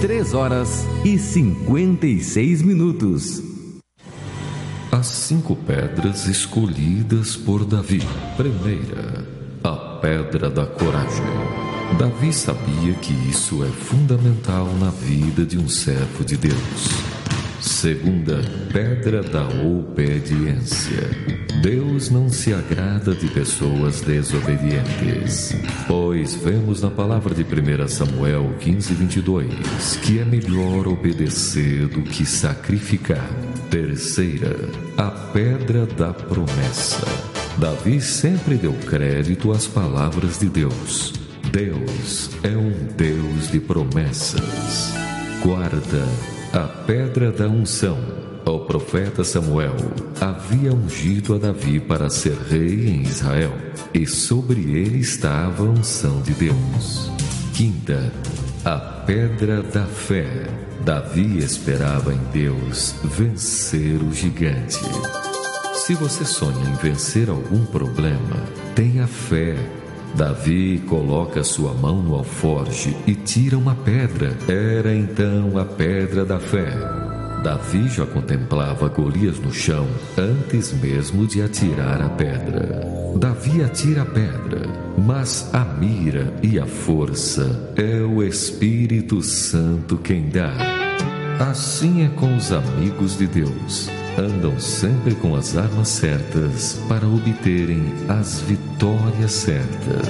3h56. As 5 pedras escolhidas por Davi. Primeira, a pedra da coragem. Davi sabia que isso é fundamental na vida de um servo de Deus. Segunda, pedra da obediência. Deus não se agrada de pessoas desobedientes, pois vemos na palavra de 1 Samuel 15:22 que é melhor obedecer do que sacrificar. Terceira, a pedra da promessa. Davi sempre deu crédito às palavras de Deus. Deus é um Deus de promessas. Quarta, a pedra da unção. O profeta Samuel havia ungido a Davi para ser rei em Israel, e sobre ele estava a unção de Deus. Quinta, a pedra da fé. Davi esperava em Deus vencer o gigante. Se você sonha em vencer algum problema, tenha fé. Davi coloca sua mão no alforje e tira uma pedra. Era então a pedra da fé. Davi já contemplava Golias no chão antes mesmo de atirar a pedra. Davi atira a pedra, mas a mira e a força é o Espírito Santo quem dá. Assim é com os amigos de Deus. Andam sempre com as armas certas para obterem as vitórias certas.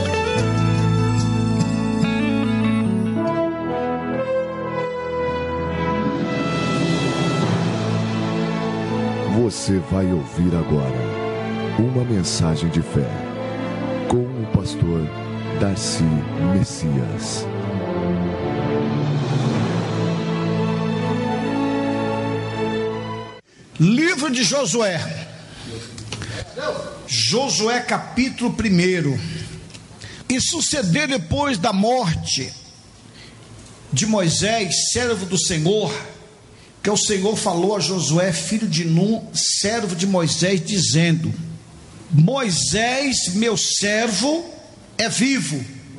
Você vai ouvir agora uma mensagem de fé com o pastor Darcy Messias. Livro de Josué. Josué capítulo 1. E sucedeu depois da morte de Moisés, servo do Senhor, que o Senhor falou a Josué, filho de Nun, servo de Moisés, dizendo: Moisés, meu servo, é vivo.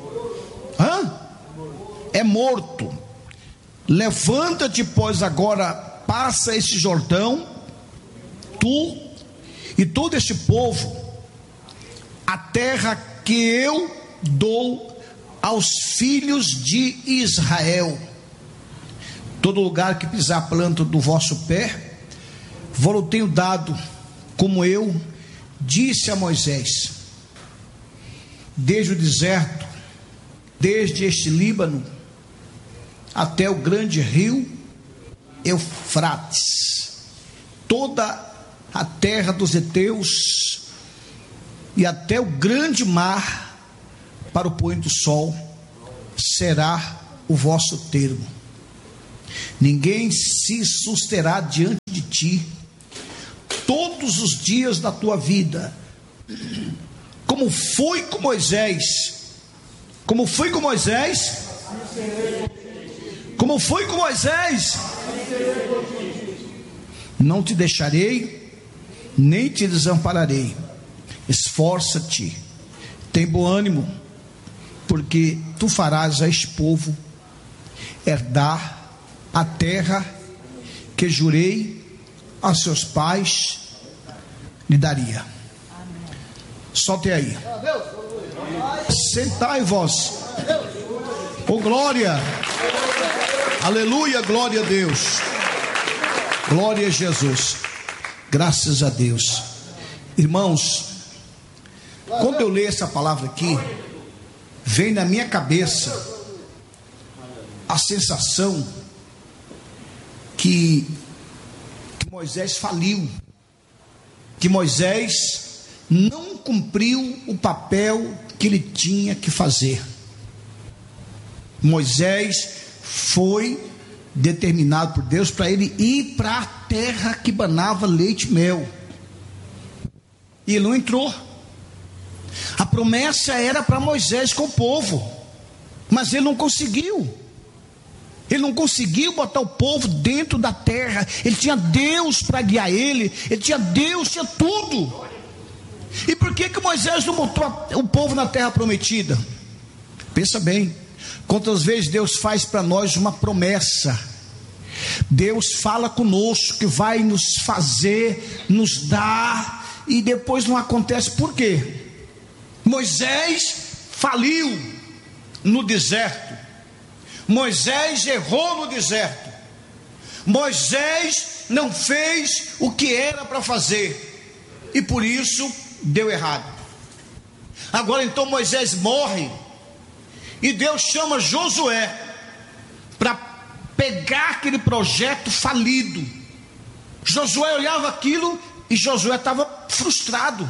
É morto. Levanta-te, pois, agora passa este Jordão, tu e todo este povo, a terra que eu dou aos filhos de Israel. Todo lugar que pisar a planta do vosso pé, vou-lo tenho dado, como eu disse a Moisés. Desde o deserto, desde este Líbano, até o grande rio Eufrates, toda a terra dos heteus e até o grande mar, para o pôr do sol, será o vosso termo. Ninguém se susterá diante de ti todos os dias da tua vida, como foi com Moisés. Como foi com Moisés? Como foi com Moisés? Não te deixarei, nem te desampararei. Esforça-te, tem bom ânimo, porque tu farás a este povo herdar a terra que jurei a seus pais lhe daria. Solte aí. Sentai vós. Oh glória. Aleluia, glória a Deus. Glória a Jesus. Graças a Deus. Irmãos, quando eu leio essa palavra aqui, vem na minha cabeça a sensação que Moisés faliu, que Moisés não cumpriu o papel que ele tinha que fazer. Moisés foi determinado por Deus para ele ir para a terra que banava leite e mel, e ele não entrou. A promessa era para Moisés com o povo, mas ele não conseguiu. Ele não conseguiu botar o povo dentro da terra. Ele tinha Deus para guiar ele tinha Deus, tinha tudo. E por que Moisés não botou o povo na terra prometida? Pensa bem, Quantas vezes Deus faz para nós uma promessa, Deus fala conosco que vai nos fazer, nos dar, e depois não acontece. Por quê? Moisés faliu no deserto, Moisés errou no deserto, Moisés não fez o que era para fazer, e por isso deu errado. Agora então Moisés morre, e Deus chama Josué para pegar aquele projeto falido. Josué olhava aquilo e Josué estava frustrado.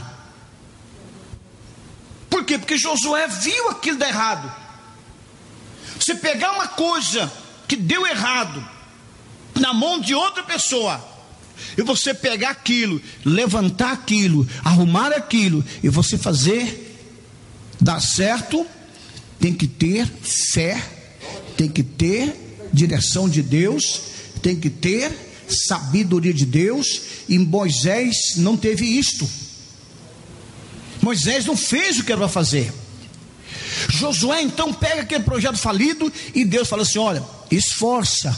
Por quê? Porque Josué viu aquilo dar errado. Você pegar uma coisa que deu errado na mão de outra pessoa, e você pegar aquilo, levantar aquilo, arrumar aquilo, e você fazer dar certo, tem que ter fé, tem que ter direção de Deus, tem que ter sabedoria de Deus. E Moisés não teve isto. Moisés não fez o que era para fazer. Josué então pega aquele projeto falido, e Deus fala assim: olha, esforça.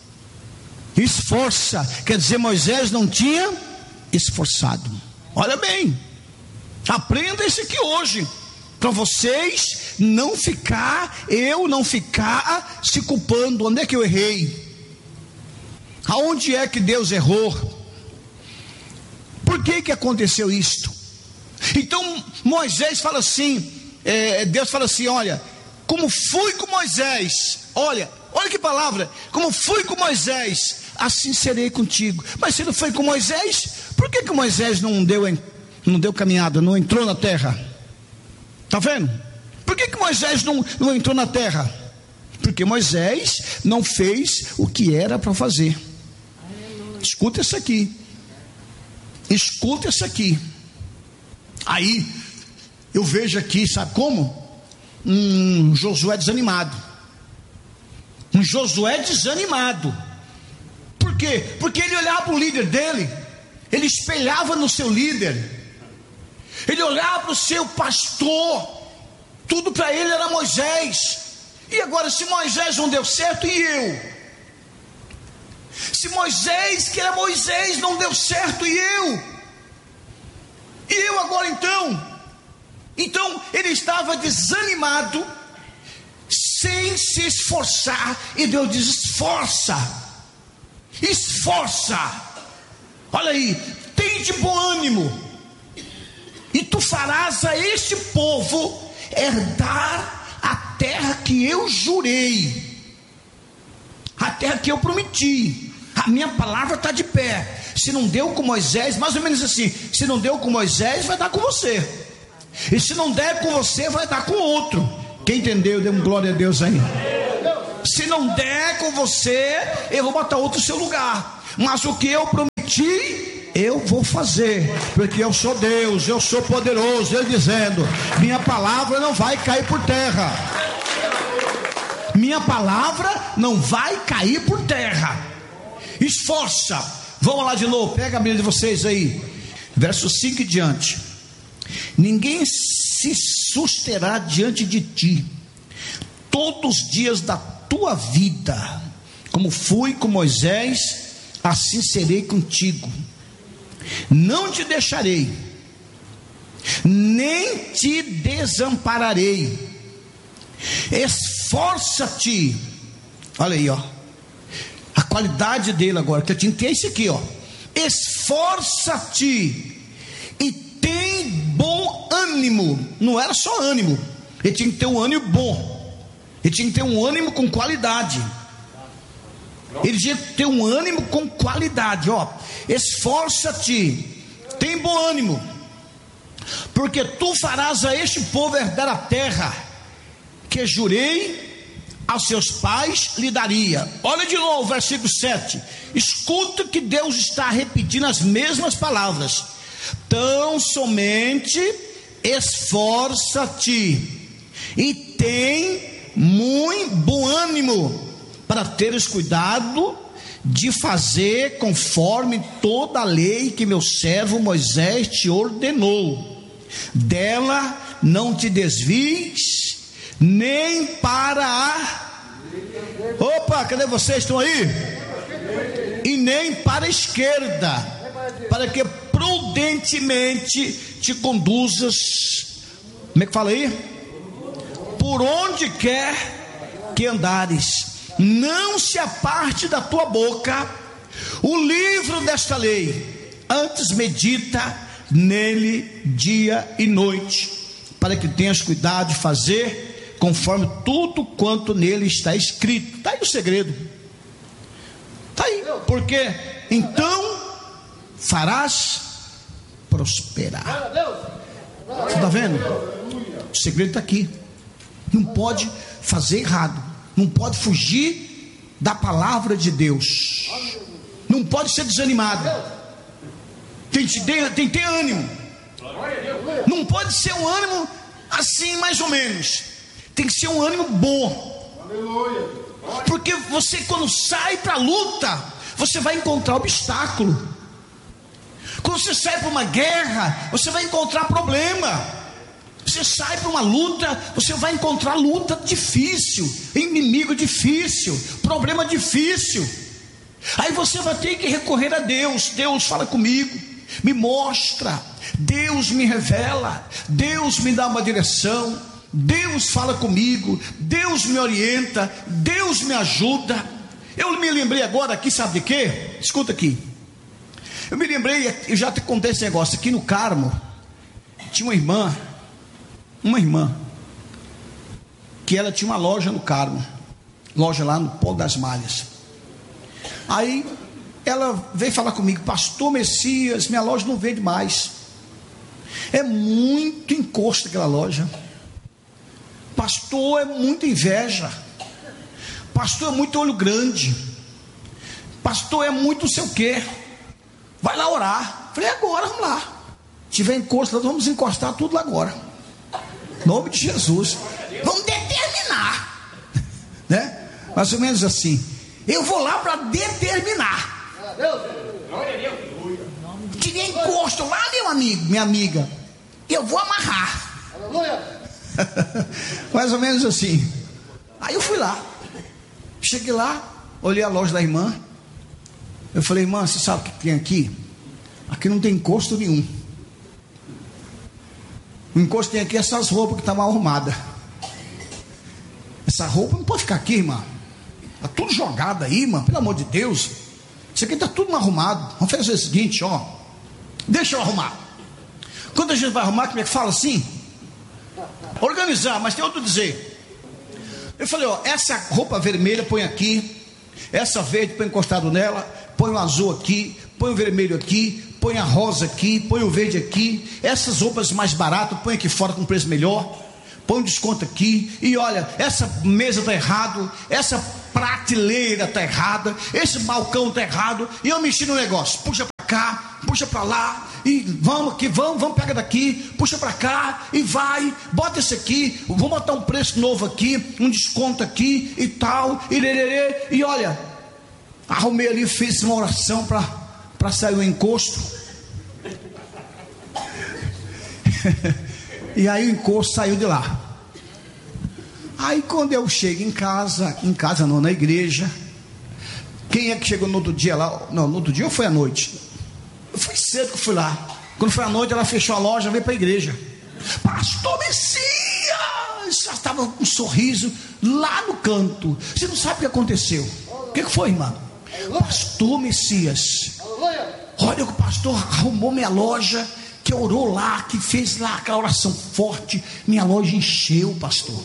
Quer dizer, Moisés não tinha esforçado. Olha bem, aprenda isso aqui hoje, para vocês eu não ficar se culpando. Onde é que eu errei? Aonde é que Deus errou? Por que aconteceu isto? Então Moisés fala assim, Deus fala assim: olha, como fui com Moisés, olha que palavra, como fui com Moisés, assim serei contigo. Mas se não foi com Moisés, por que Moisés não deu caminhada, não entrou na terra? Está vendo? Por que Moisés não entrou na terra? Porque Moisés não fez o que era para fazer. Escuta isso aqui. Aí eu vejo aqui, sabe como? Josué desanimado. Por quê? Porque ele olhava para o líder dele, ele espelhava no seu líder, ele olhava para o seu pastor, tudo para ele era Moisés. E agora, se Moisés não deu certo, e eu? Se Moisés, que era Moisés, não deu certo, e eu? E eu agora então? Então ele estava desanimado, sem se esforçar, e Deus diz: esforça, olha aí, tem de bom ânimo, e tu farás a este povo herdar a terra que eu jurei, a terra que eu prometi. A minha palavra está de pé. Se não deu com Moisés, mais ou menos assim, se não deu com Moisés, vai dar com você, e se não der com você, vai dar com outro. Quem entendeu, dê glória a Deus aí. Se não der com você, eu vou botar outro no seu lugar, mas o que eu prometi, eu vou fazer, porque eu sou Deus, eu sou poderoso. Ele dizendo: minha palavra não vai cair por terra. Minha palavra não vai cair por terra. Esforça. Vamos lá de novo, pega a Bíblia de vocês aí, verso 5 e diante. Ninguém se susterá diante de ti todos os dias da tua vida. Como fui com Moisés, assim serei contigo. Não te deixarei, nem te desampararei. Esforça-te. Olha aí, ó, a qualidade dele agora, que eu tinha que ter isso aqui, ó. Esforça-te e tem bom ânimo. Não era só ânimo, ele tinha que ter um ânimo bom, ele tinha que ter um ânimo com qualidade. Ele tinha que ter um ânimo com qualidade, ó. Esforça-te, tem bom ânimo, porque tu farás a este povo herdar a terra que jurei aos seus pais lhe daria. Olha de novo, versículo 7. Escuta que Deus está repetindo as mesmas palavras. Tão somente esforça-te e tem muito bom ânimo, para teres cuidado de fazer conforme toda a lei que meu servo Moisés te ordenou. Dela não te desvies, nem para a... Opa, cadê vocês? Estão aí? E nem para a esquerda, para que prudentemente te conduzas, como é que fala aí? Por onde quer que andares, não se aparte da tua boca o livro desta lei, antes medita nele dia e noite, para que tenhas cuidado de fazer conforme tudo quanto nele está escrito. Está aí o segredo, está aí, porque então farás prosperar. Você está vendo? O segredo está aqui. Não pode fazer errado, não pode fugir da palavra de Deus, não pode ser desanimado, tem que ter ânimo, não pode ser um ânimo assim mais ou menos, tem que ser um ânimo bom, porque você, quando sai para a luta, você vai encontrar obstáculo. Quando você sai para uma guerra, você vai encontrar problema. Você sai para uma luta, você vai encontrar luta difícil, inimigo difícil, problema difícil. Aí você vai ter que recorrer a Deus. Deus fala comigo, me mostra, Deus me revela, Deus me dá uma direção, Deus fala comigo, Deus me orienta, Deus me ajuda. Eu me lembrei agora aqui, sabe de quê? Escuta aqui. Eu me lembrei, eu já te contei esse negócio aqui no Carmo. Tinha uma irmã, que ela tinha uma loja no Carmo, loja lá no Polo das Malhas. Aí ela veio falar comigo: pastor Messias, minha loja não vende mais, é muito encosto aquela loja, pastor, é muita inveja, pastor, é muito olho grande, pastor, é muito não sei o que, vai lá orar. Falei: agora, vamos lá, se tiver encosto, nós vamos encostar tudo lá agora, em nome de Jesus, vamos determinar, né? Mais ou menos assim. Eu vou lá para determinar. Tirei encosto lá, meu amigo, minha amiga, eu vou amarrar. Mais ou menos assim. Aí eu fui lá, cheguei lá, olhei a loja da irmã. Eu falei: irmã, você sabe o que tem aqui? Aqui não tem encosto nenhum. O encosto tem aqui essas roupas que estavam arrumadas. Essa roupa não pode ficar aqui, irmã. Está tudo jogado aí, irmã. Pelo amor de Deus. Isso aqui está tudo arrumado. Vamos fazer o seguinte, ó. Deixa eu arrumar. Quando a gente vai arrumar, como é que fala assim? Organizar, mas tem outro dizer. Eu falei: ó, essa roupa vermelha põe aqui, essa verde põe encostado nela, põe o azul aqui, põe o vermelho aqui, põe a rosa aqui, põe o verde aqui, essas roupas mais baratas põe aqui fora com preço melhor, põe um desconto aqui. E olha, essa mesa está errado, essa prateleira está errada, esse balcão está errado. E eu mexi no negócio, puxa para cá, puxa para lá, e vamos aqui, vamos, pega daqui, puxa para cá, e vai, bota esse aqui, vamos botar um preço novo aqui, um desconto aqui e tal, e lererê. E olha, arrumei ali, fiz uma oração para sair o encosto. E aí o encosto saiu de lá. Aí quando eu chego em casa não, na igreja. Quem é que chegou no outro dia lá? Não, no outro dia ou foi à noite? Eu fui cedo que eu fui lá. Quando foi à noite, ela fechou a loja, veio para a igreja. Pastor Messias! Já estava com um sorriso lá no canto. Você não sabe o que aconteceu. O que foi, irmã? Pastor Messias, olha, o pastor arrumou minha loja, que orou lá, que fez lá aquela oração forte. Minha loja encheu, pastor.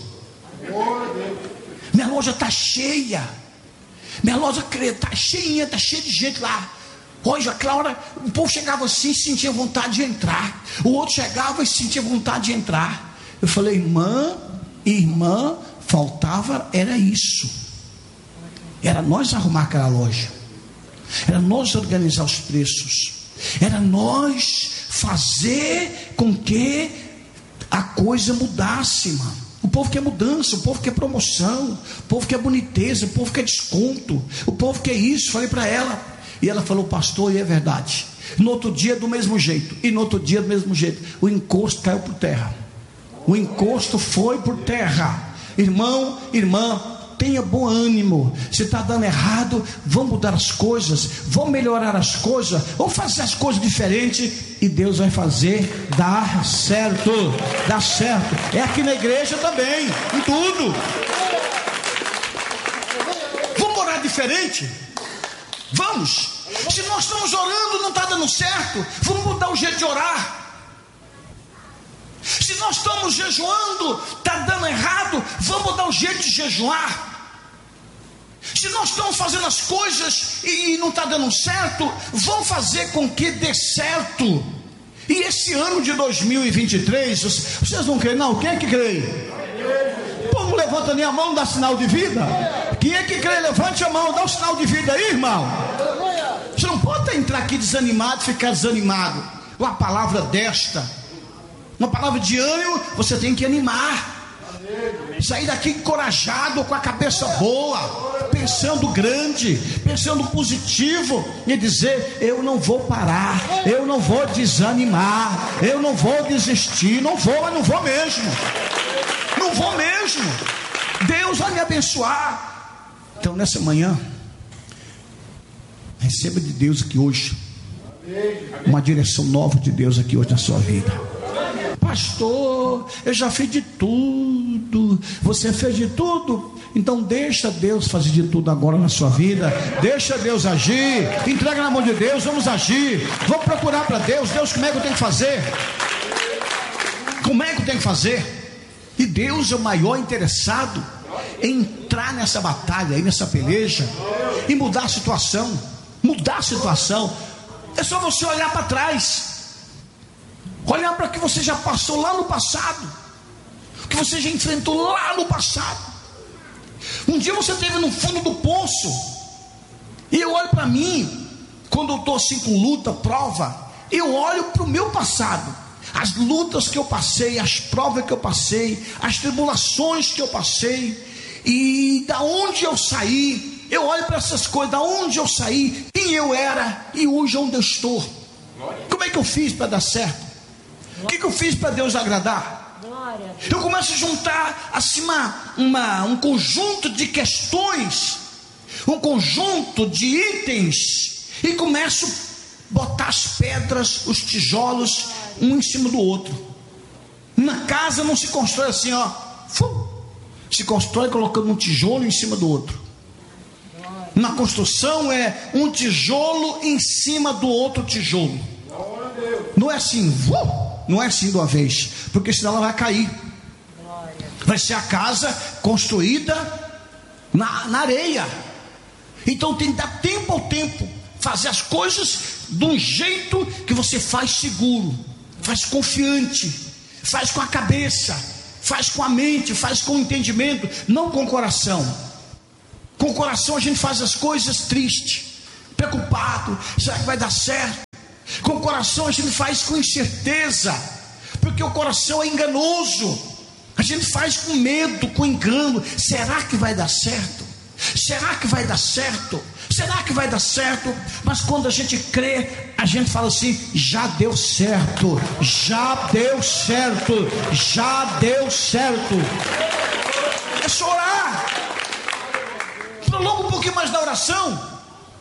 Minha loja está cheia. Minha loja está cheinha, está cheia de gente lá. Hoje, aquela hora, o povo chegava assim e sentia vontade de entrar. O outro chegava e sentia vontade de entrar. Eu falei: irmã, faltava, era isso. Era nós arrumar aquela loja. Era nós organizar os preços. Era nós fazer com que a coisa mudasse, irmão. O povo quer mudança, o povo quer promoção, o povo quer boniteza, o povo quer desconto, o povo quer isso. Falei para ela, e ela falou: pastor, e é verdade. No outro dia do mesmo jeito, e no outro dia do mesmo jeito, o encosto caiu por terra. O encosto foi por terra. Irmão, irmã, tenha bom ânimo. Se está dando errado, vamos mudar as coisas, vamos melhorar as coisas, vamos fazer as coisas diferentes, e Deus vai fazer dar certo. Dar certo. É aqui na igreja também, em tudo. Vamos orar diferente? Vamos. Se nós estamos orando e não está dando certo, vamos mudar o jeito de orar. Se nós estamos jejuando, está dando errado, vamos dar um jeito de jejuar. Se nós estamos fazendo as coisas e não está dando certo, vamos fazer com que dê certo. E esse ano de 2023, vocês não creem não? Quem é que crê? O povo não levanta nem a mão, dá sinal de vida. Quem é que crê? Levante a mão, dá um sinal de vida aí, irmão. Você não pode entrar aqui desanimado, ficar desanimado. Uma palavra desta, uma palavra de ânimo, você tem que animar. Sair daqui encorajado, com a cabeça boa, pensando grande, pensando positivo, e dizer: eu não vou parar, eu não vou desanimar, eu não vou desistir, não vou, mas não vou mesmo. Não vou mesmo. Deus vai me abençoar. Então nessa manhã, receba de Deus aqui hoje uma direção nova de Deus aqui hoje na sua vida. Pastor, eu já fiz de tudo. Você fez de tudo? Então deixa Deus fazer de tudo agora na sua vida. Deixa Deus agir. Entrega na mão de Deus, vamos agir. Vamos procurar para Deus. Deus, como é que eu tenho que fazer? Como é que eu tenho que fazer? E Deus é o maior interessado em entrar nessa batalha aí, nessa peleja, e mudar a situação. Mudar a situação. É só você olhar para trás, olhar para o que você já passou lá no passado, o que você já enfrentou lá no passado. Um dia você esteve no fundo do poço, e eu olho para mim, quando eu estou assim com luta, prova, eu olho para o meu passado, as lutas que eu passei, as provas que eu passei, as tribulações que eu passei, e da onde eu saí. Eu olho para essas coisas, da onde eu saí, quem eu era e hoje onde eu estou. Como é que eu fiz para dar certo? O que eu fiz para Deus agradar? Eu começo a juntar assim um conjunto de questões, um conjunto de itens, e começo a botar as pedras, os tijolos, um em cima do outro. Na casa não se constrói assim, ó. Se constrói colocando um tijolo em cima do outro. Na construção é um tijolo em cima do outro tijolo. Não é assim, não é assim de uma vez, porque senão ela vai cair. Vai ser a casa construída na areia. Então tem que dar tempo ao tempo, fazer as coisas de um jeito que você faz seguro, faz confiante, faz com a cabeça, faz com a mente, faz com o entendimento, não com o coração. Com o coração a gente faz as coisas triste, preocupado, será que vai dar certo? Com o coração a gente faz com incerteza, porque o coração é enganoso. A gente faz com medo, com engano. Será que vai dar certo? Será que vai dar certo? Será que vai dar certo? Mas quando a gente crê, a gente fala assim: já deu certo, já deu certo, já deu certo. É só orar. Prolonga um pouquinho mais na oração.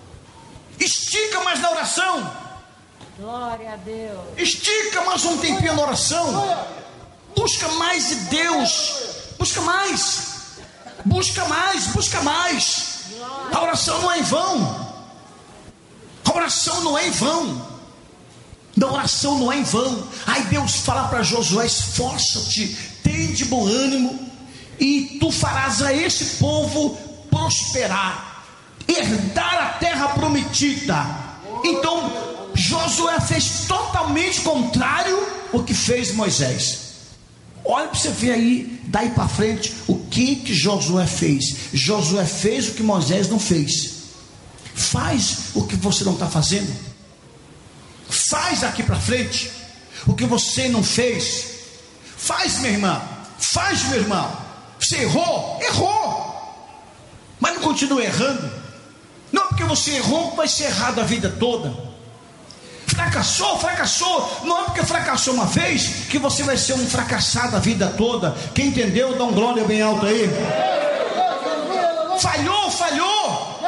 Estica mais na oração. Glória a Deus. Estica mais um tempinho na oração. Busca mais de Deus. Busca mais. Busca mais. Busca mais. A oração não é em vão. A oração não é em vão. A oração não é em vão. Aí Deus fala para Josué: esforça-te, tem de bom ânimo, e tu farás a esse povo prosperar, herdar a terra prometida. Então Josué fez totalmente contrário ao que fez Moisés. Olha para você ver aí, daí para frente, o que Josué fez. Josué fez o que Moisés não fez. Faz o que você não está fazendo. Faz daqui para frente o que você não fez. Faz, minha irmã. Faz, meu irmão. Você errou? Errou. Mas não continue errando. Não, porque você errou, vai ser errado a vida toda. fracassou. Não é porque fracassou uma vez que você vai ser um fracassado a vida toda. Quem entendeu, dá um glória bem alto aí. Falhou.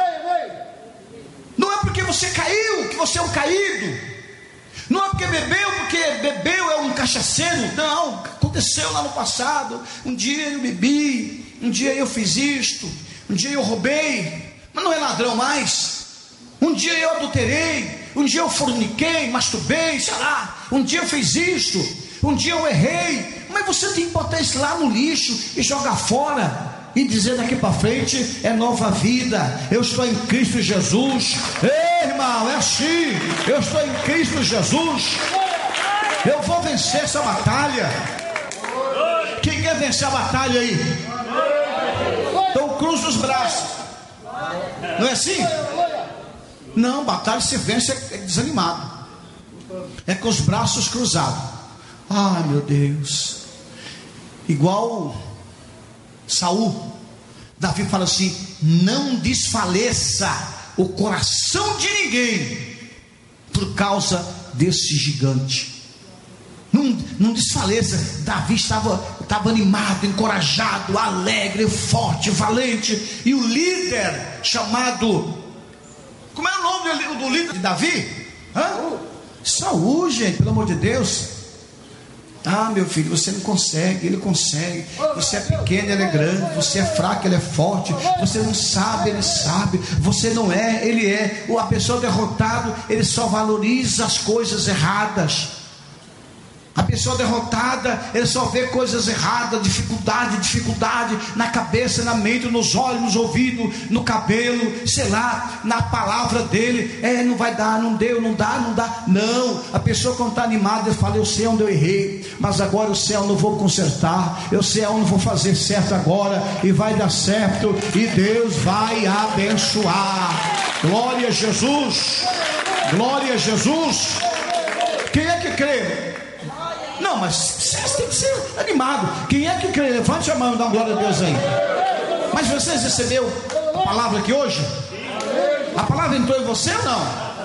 Não é porque você caiu que você é um caído. Não é porque bebeu é um cachaceiro. Não, aconteceu lá no passado. Um dia eu bebi, um dia eu fiz isto, um dia eu roubei, mas não é ladrão mais. Um dia eu adulterei, um dia eu forniquei, masturbei, sei lá. Um dia eu fiz isto, um dia eu errei. Mas você tem que botar isso lá no lixo e jogar fora e dizer daqui para frente é nova vida. Eu estou em Cristo Jesus. Ei, irmão, é assim. Eu estou em Cristo Jesus. Eu vou vencer essa batalha. Quem quer vencer a batalha aí? Então cruza os braços. Não é assim? Não, batalha se vence é desanimado. É com os braços cruzados. Ai, meu Deus. Igual Saul. Davi fala assim: não desfaleça o coração de ninguém por causa desse gigante. Não desfaleça. Davi estava animado, encorajado, alegre, forte, valente. E o líder chamado, como é o nome do líder de Davi? Saul, gente, pelo amor de Deus. Ah, meu filho, você não consegue, ele consegue. Você é pequeno, ele é grande. Você é fraco, ele é forte. Você não sabe, ele sabe. Você não é, ele é. A pessoa derrotada, ele só valoriza as coisas erradas. A pessoa derrotada, ele só vê coisas erradas, dificuldade na cabeça, na mente, nos olhos, nos ouvidos, no cabelo, sei lá, na palavra dele. Não vai dar, não deu, não dá. Não, a pessoa quando está animada, ele fala: eu sei onde eu errei, mas agora eu sei onde eu vou consertar, eu sei onde eu vou fazer certo agora, e vai dar certo, e Deus vai abençoar. Glória a Jesus. Glória a Jesus. Quem é que crê? Não, mas você tem que ser animado. Quem é que crê? Levante a mão e dá uma glória a Deus aí. Mas vocês receberam a palavra aqui hoje? A palavra entrou em você ou não?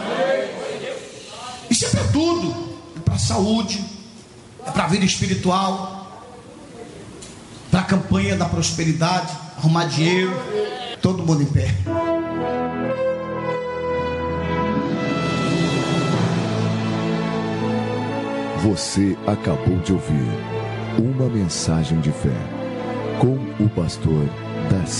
Isso é para tudo. É para a saúde, é para a vida espiritual, para a campanha da prosperidade, arrumar dinheiro. Todo mundo em pé. Você acabou de ouvir uma mensagem de fé com o pastor Darcy.